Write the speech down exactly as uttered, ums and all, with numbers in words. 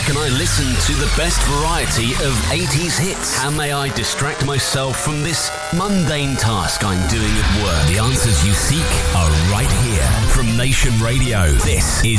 can I listen to the best variety of eighties hits? How may I distract myself from this mundane task I'm doing at work? The answers you seek are right here from Nation Radio. This is